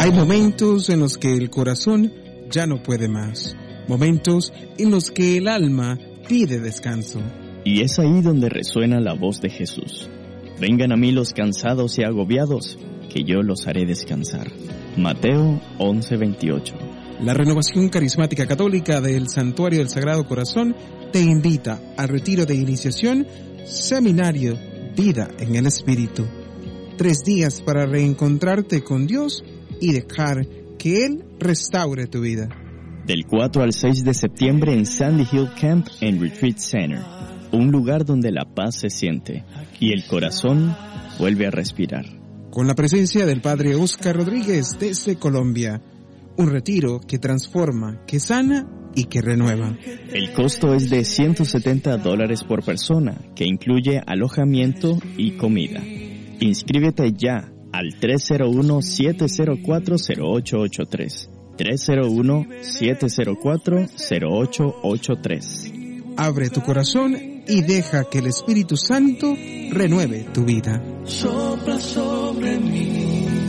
Hay momentos en los que el corazón ya no puede más. Momentos en los que el alma pide descanso. Y es ahí donde resuena la voz de Jesús. Vengan a mí los cansados y agobiados, que yo los haré descansar. Mateo 11:28. La Renovación Carismática Católica del Santuario del Sagrado Corazón te invita al retiro de iniciación, seminario Vida en el Espíritu. 3 días para reencontrarte con Dios y dejar que Él restaure tu vida. Del 4 al 6 de septiembre en Sandy Hill Camp and Retreat Center, un lugar donde la paz se siente y el corazón vuelve a respirar. Con la presencia del Padre Oscar Rodríguez desde Colombia, un retiro que transforma, que sana y que renueva. El costo es de $170 por persona, que incluye alojamiento y comida. Inscríbete ya al 301-704-0883. 301-704-0883. Abre tu corazón y deja que el Espíritu Santo renueve tu vida. Sopla sobre mí.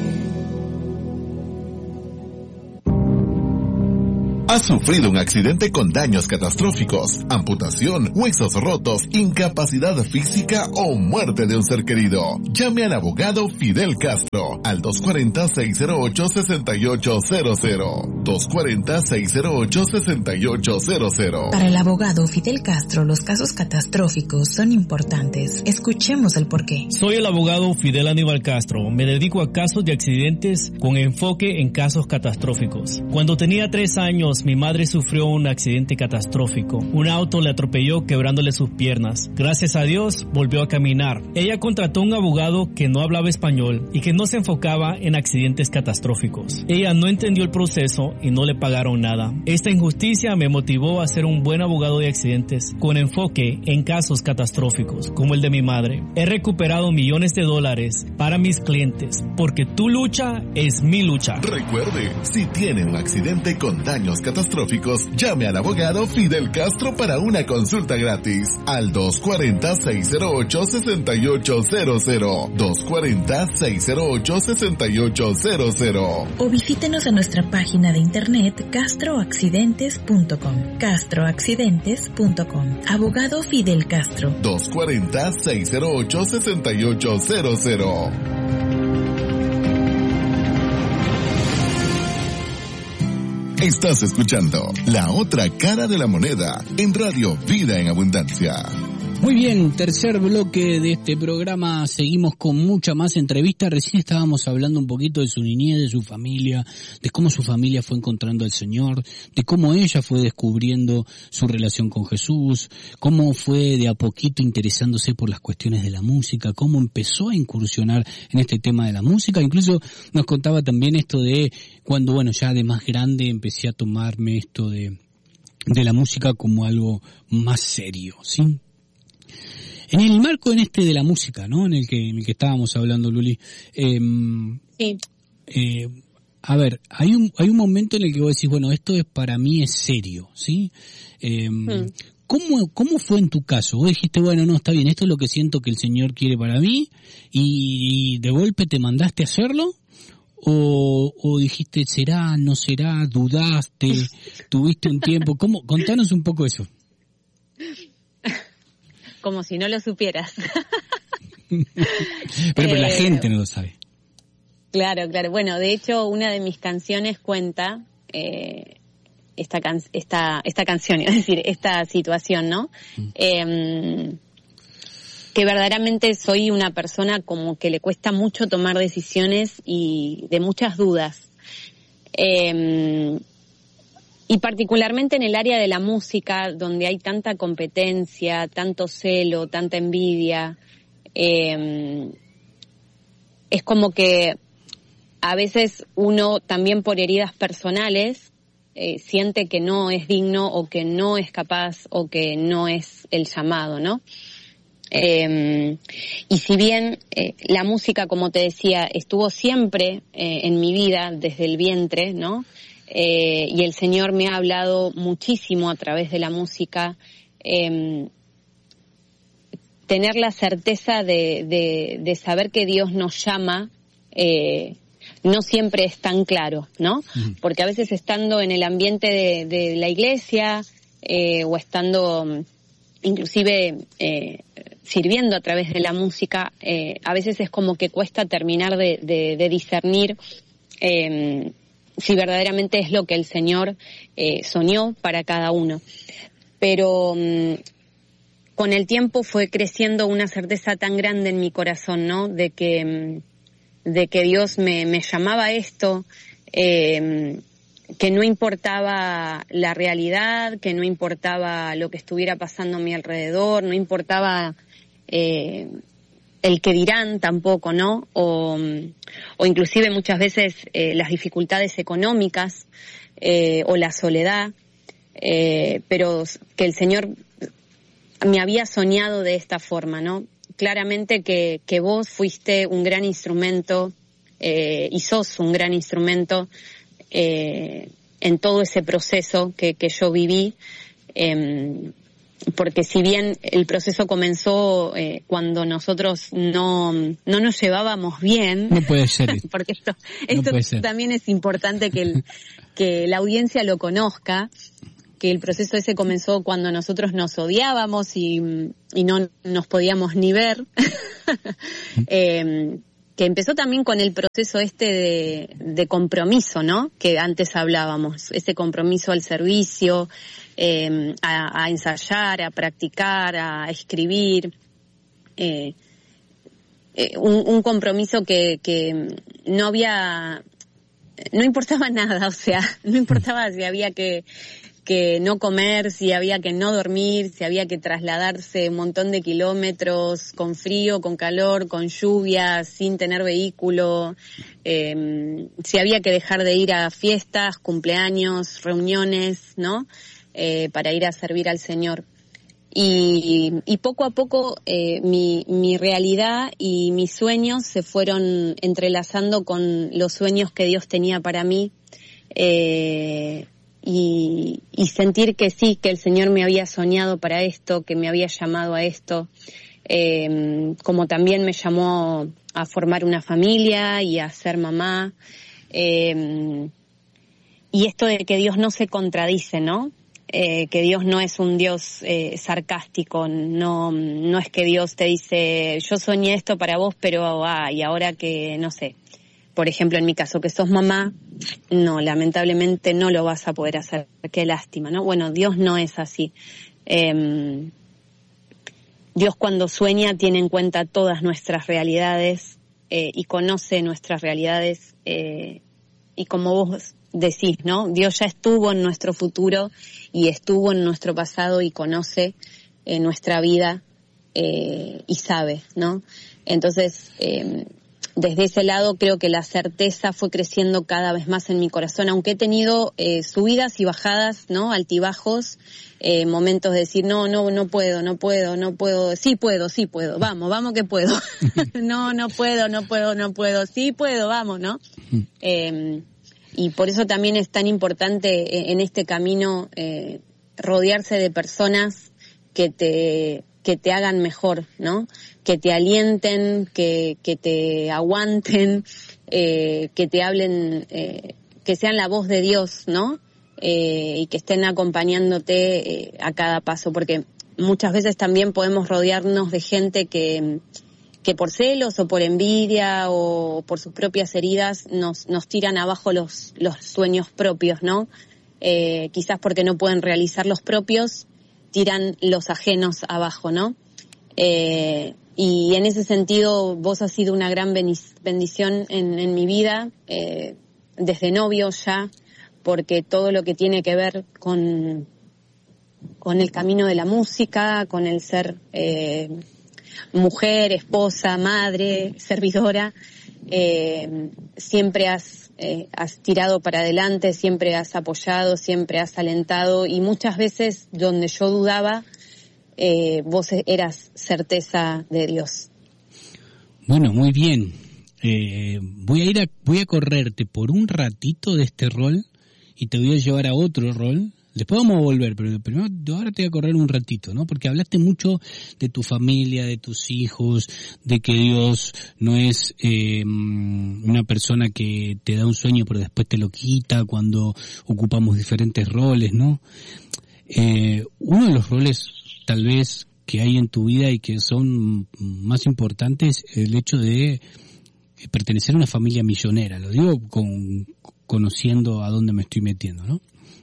¿Has sufrido un accidente con daños catastróficos, amputación, huesos rotos, incapacidad física o muerte de un ser querido? Llame al abogado Fidel Castro al 240-608-6800. 240-608-6800. Para el abogado Fidel Castro, los casos catastróficos son importantes. Escuchemos el porqué. Soy el abogado Fidel Aníbal Castro. Me dedico a casos de accidentes con enfoque en casos catastróficos. Cuando tenía 3 años, mi madre sufrió un accidente catastrófico. Un auto le atropelló quebrándole sus piernas. Gracias a Dios, volvió a caminar. Ella contrató un abogado que no hablaba español y que no se enfocaba en accidentes catastróficos. Ella no entendió el proceso y no le pagaron nada. Esta injusticia me motivó a ser un buen abogado de accidentes con enfoque en casos catastróficos, como el de mi madre. He recuperado millones de dólares para mis clientes, porque tu lucha es mi lucha. Recuerde, si tiene un accidente con daños catastróficos, llame al abogado Fidel Castro para una consulta gratis al 240-608-6800. 240-608-6800. O visítenos a nuestra página de internet castroaccidentes.com. castroaccidentes.com. Abogado Fidel Castro. 240-608-6800. Estás escuchando La Otra Cara de la Moneda en Radio Vida en Abundancia. Muy bien, tercer bloque de este programa, seguimos con mucha más entrevista. Recién estábamos hablando un poquito de su niñez, de su familia, de cómo su familia fue encontrando al Señor, de cómo ella fue descubriendo su relación con Jesús, cómo fue de a poquito interesándose por las cuestiones de la música, cómo empezó a incursionar en este tema de la música. Incluso nos contaba también esto de cuando, bueno, ya de más grande empecé a tomarme esto de la música como algo más serio, ¿sí? En el marco de la música, ¿no? En el que estábamos hablando, Luli. Sí. A ver, hay un momento en el que vos decís, bueno, esto para mí es serio, ¿sí? ¿Cómo fue en tu caso? Vos dijiste, bueno, no, está bien, esto es lo que siento que el Señor quiere para mí, y de golpe te mandaste a hacerlo, o dijiste, será, no será, dudaste, tuviste un tiempo. Contanos un poco eso. Como si no lo supieras. pero la gente no lo sabe. Claro. Bueno, de hecho, una de mis canciones cuenta esta canción, es decir, esta situación, ¿no? Que verdaderamente soy una persona como que le cuesta mucho tomar decisiones y de muchas dudas. Y particularmente en el área de la música, donde hay tanta competencia, tanto celo, tanta envidia, es como que a veces uno también por heridas personales siente que no es digno o que no es capaz o que no es el llamado, ¿no? Y si bien la música, como te decía, estuvo siempre en mi vida desde el vientre, ¿no? Y el Señor me ha hablado muchísimo a través de la música, tener la certeza de saber que Dios nos llama, no siempre es tan claro, ¿no? Porque a veces estando en el ambiente de la iglesia, o estando inclusive sirviendo a través de la música, a veces es como que cuesta terminar de discernir si verdaderamente es lo que el Señor soñó para cada uno. Pero con el tiempo fue creciendo una certeza tan grande en mi corazón, ¿no? De que Dios me llamaba a esto, que no importaba la realidad, que no importaba lo que estuviera pasando a mi alrededor, no importaba el que dirán tampoco, ¿no? O inclusive muchas veces las dificultades económicas o la soledad, pero que el Señor me había soñado de esta forma, ¿no? Claramente que vos fuiste un gran instrumento y sos un gran instrumento en todo ese proceso que yo viví, porque si bien el proceso comenzó cuando nosotros no nos llevábamos bien, no puede ser, porque esto también es importante que la audiencia lo conozca, que el proceso ese comenzó cuando nosotros nos odiábamos y no nos podíamos ni ver, que empezó también con el proceso de compromiso, ¿no? Que antes hablábamos, ese compromiso al servicio, a ensayar, a practicar, a escribir, un compromiso que no importaba nada, o sea, no importaba si había que no comer, si había que no dormir, si había que trasladarse un montón de kilómetros, con frío, con calor, con lluvia, sin tener vehículo, si había que dejar de ir a fiestas, cumpleaños, reuniones, ¿no? Para ir a servir al Señor. Y poco a poco mi realidad y mis sueños se fueron entrelazando con los sueños que Dios tenía para mí, y sentir que sí, que el Señor me había soñado para esto, que me había llamado a esto, como también me llamó a formar una familia y a ser mamá, y esto de que Dios no se contradice, ¿no? Que Dios no es un Dios sarcástico, no es que Dios te dice, yo soñé esto para vos, pero y ahora que, no sé, por ejemplo, en mi caso, que sos mamá, no, lamentablemente no lo vas a poder hacer, qué lástima, ¿no? Bueno, Dios no es así. Dios cuando sueña tiene en cuenta todas nuestras realidades y conoce nuestras realidades, y como vos decís, ¿no? Dios ya estuvo en nuestro futuro y estuvo en nuestro pasado y conoce nuestra vida y sabe, ¿no? Entonces, desde ese lado creo que la certeza fue creciendo cada vez más en mi corazón, aunque he tenido subidas y bajadas, ¿no? Altibajos, momentos de decir no puedo, sí puedo, vamos que puedo, no puedo, sí puedo, vamos, ¿no? Y por eso también es tan importante en este camino rodearse de personas que te hagan mejor, ¿no? Que te alienten, que te aguanten, que te hablen, que sean la voz de Dios, ¿no? Y que estén acompañándote a cada paso, porque muchas veces también podemos rodearnos de gente que por celos o por envidia o por sus propias heridas nos tiran abajo los sueños propios, ¿no? Quizás porque no pueden realizar los propios, tiran los ajenos abajo, ¿no? Y en ese sentido vos has sido una gran bendición en mi vida, desde novio ya, porque todo lo que tiene que ver con el camino de la música, con el ser mujer, esposa, madre, servidora, siempre has tirado para adelante, siempre has apoyado, siempre has alentado, y muchas veces donde yo dudaba, vos eras certeza de Dios. Bueno, muy bien. Voy a correrte por un ratito de este rol y te voy a llevar a otro rol Después vamos a volver, pero primero ahora te voy a correr un ratito, ¿no? Porque hablaste mucho de tu familia, de tus hijos, de que Dios no es una persona que te da un sueño pero después te lo quita cuando ocupamos diferentes roles, ¿no? Uno de los roles tal vez que hay en tu vida y que son más importantes es el hecho de pertenecer a una familia millonera. Lo digo conociendo a dónde me estoy metiendo, ¿no?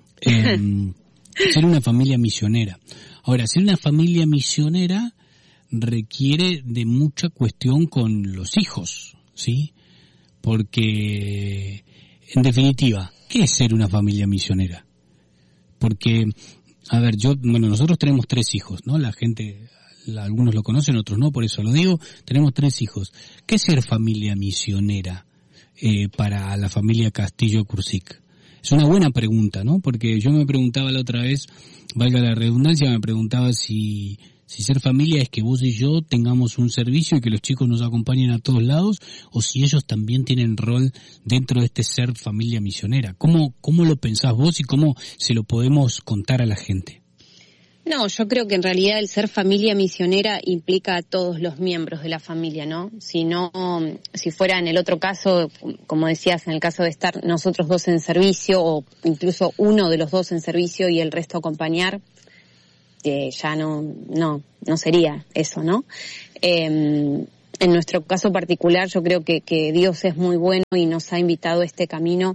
Ser una familia misionera. Ahora, ser una familia misionera requiere de mucha cuestión con los hijos, ¿sí? Porque, en definitiva, ¿qué es ser una familia misionera? Porque, a ver, nosotros tenemos 3 hijos, ¿no? La gente, algunos lo conocen, otros no, por eso lo digo. Tenemos 3 hijos. ¿Qué es ser familia misionera para la familia Castillo Cursic? Es una buena pregunta, ¿no? Porque yo me preguntaba la otra vez, valga la redundancia, me preguntaba si ser familia es que vos y yo tengamos un servicio y que los chicos nos acompañen a todos lados, o si ellos también tienen rol dentro de este ser familia misionera. ¿Cómo lo pensás vos y cómo se lo podemos contar a la gente? No, yo creo que en realidad el ser familia misionera implica a todos los miembros de la familia, ¿no? Si fuera en el otro caso, como decías, en el caso de estar nosotros 2 en servicio, o incluso uno de los 2 en servicio y el resto acompañar, ya no sería eso, ¿no? En nuestro caso particular, yo creo que Dios es muy bueno y nos ha invitado a este camino,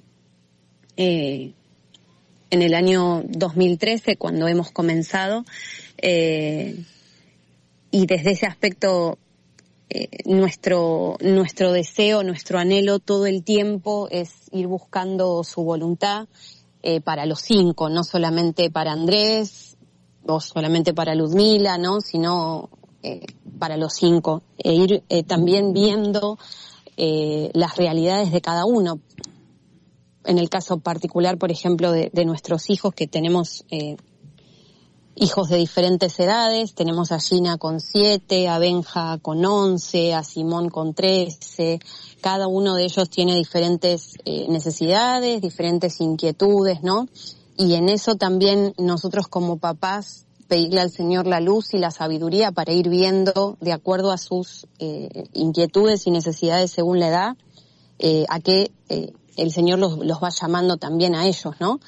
en el año 2013, cuando hemos comenzado, y desde ese aspecto nuestro deseo, nuestro anhelo todo el tiempo es ir buscando su voluntad para los 5, no solamente para Andrés o solamente para Ludmila, ¿no? Sino para los 5, ir también viendo las realidades de cada uno. En el caso particular, por ejemplo, de nuestros hijos, que tenemos hijos de diferentes edades, tenemos a Gina con 7, a Benja con 11, a Simón con 13, cada uno de ellos tiene diferentes necesidades, diferentes inquietudes, ¿no? Y en eso también nosotros como papás pedirle al Señor la luz y la sabiduría para ir viendo, de acuerdo a sus inquietudes y necesidades según la edad, a qué el Señor los va llamando también a ellos, ¿no?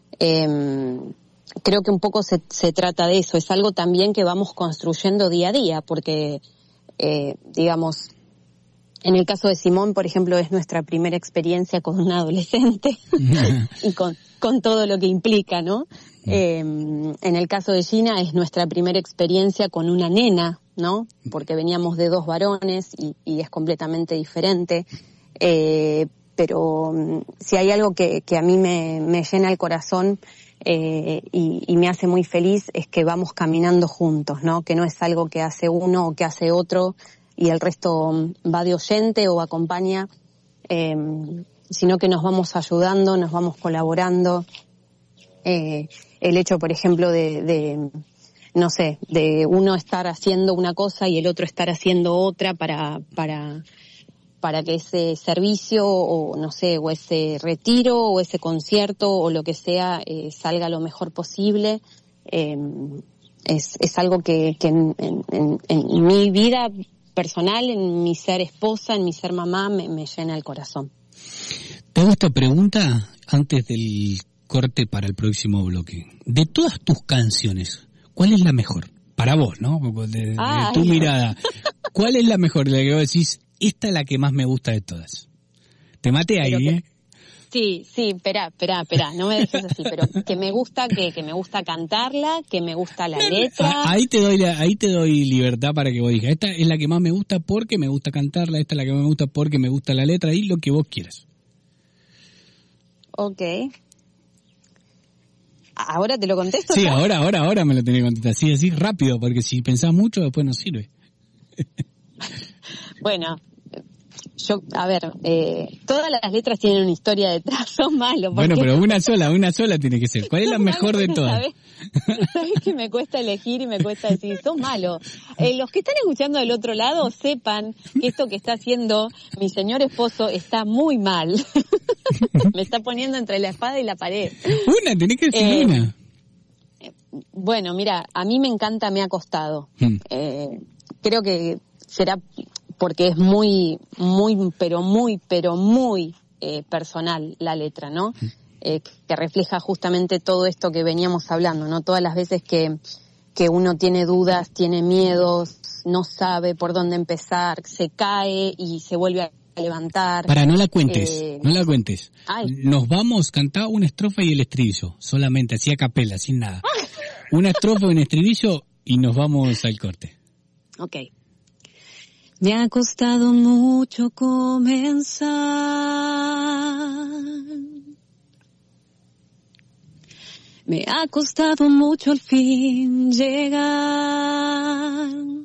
Creo que un poco se trata de eso. Es algo también que vamos construyendo día a día, porque, digamos, en el caso de Simón, por ejemplo, es nuestra primera experiencia con un adolescente y con todo lo que implica, ¿no? En el caso de Gina es nuestra primera experiencia con una nena, ¿no? Porque veníamos de 2 varones y es completamente diferente. Pero si hay algo que a mí me llena el corazón y me hace muy feliz, es que vamos caminando juntos, ¿no? Que no es algo que hace uno o que hace otro y el resto va de oyente o acompaña, sino que nos vamos ayudando, nos vamos colaborando. El hecho, por ejemplo, de uno estar haciendo una cosa y el otro estar haciendo otra para que ese servicio o o ese retiro o ese concierto o lo que sea salga lo mejor posible, es algo que en mi vida personal, en mi ser esposa, en mi ser mamá, me llena el corazón. Te hago esta pregunta antes del corte para el próximo bloque. De todas tus canciones, ¿cuál es la mejor? Para vos, ¿no? De tu mirada. ¿Cuál es la mejor? La que vos decís, esta es la que más me gusta de todas. Te maté ahí, ¿eh? Sí, espera, no me dejes así, pero que me gusta cantarla, que me gusta la letra. Ahí te doy libertad para que vos digas, esta es la que más me gusta porque me gusta cantarla, esta es la que más me gusta porque me gusta la letra, y lo que vos quieras. Ok. ¿Ahora te lo contesto? Sí, ahora me lo tenés que contestar. Sí, así rápido, porque si pensás mucho después no sirve. Bueno, todas las letras tienen una historia detrás, son malos. Bueno, pero una sola tiene que ser. ¿Cuál es la mejor de todas? ¿Sabés que me cuesta elegir y me cuesta decir, son malos? Los que están escuchando del otro lado sepan que esto que está haciendo mi señor esposo está muy mal. Me está poniendo entre la espada y la pared. Tenés que decir una. Bueno, mira, a mí me encanta Me ha costado. Creo que será porque es muy personal la letra, ¿no? Que refleja justamente todo esto que veníamos hablando, ¿no? Todas las veces que uno tiene dudas, tiene miedos, no sabe por dónde empezar, se cae y se vuelve a levantar. No la cuentes. Ay. Nos vamos, cantá una estrofa y el estribillo, solamente, así a capela, sin nada. Una estrofa y un estribillo y nos vamos al corte. Ok. Me ha costado mucho comenzar. Me ha costado mucho al fin llegar.